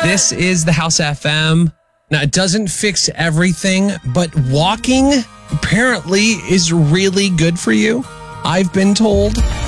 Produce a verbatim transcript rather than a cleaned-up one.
This is the House F M. Now, it doesn't fix everything, but walking apparently is really good for you. I've been told.